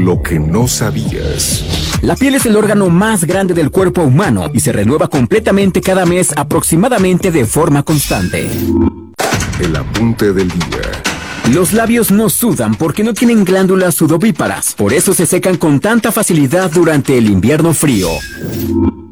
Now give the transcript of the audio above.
Lo que no sabías. La piel es el órgano más grande del cuerpo humano y se renueva completamente cada mes aproximadamente de forma constante. El apunte del día. Los labios no sudan porque no tienen glándulas sudovíparas, por eso se secan con tanta facilidad durante el invierno frío.